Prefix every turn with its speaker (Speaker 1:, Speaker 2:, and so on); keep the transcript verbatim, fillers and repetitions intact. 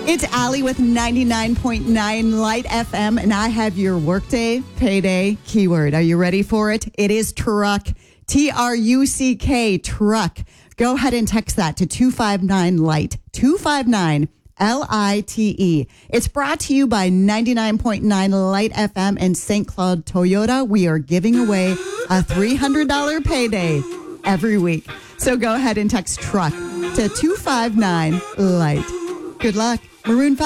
Speaker 1: It's Allie with ninety-nine point nine Light F M, and I have your workday payday keyword. Are you ready for it? It is truck. T R U C K, truck. Go ahead and text that to two five nine light, two five nine L I T E. It's brought to you by ninety-nine point nine Light F M and Saint Cloud Toyota. We are giving away a three hundred dollars payday every week. So go ahead and text truck to two five nine light. Good luck. Maroon five.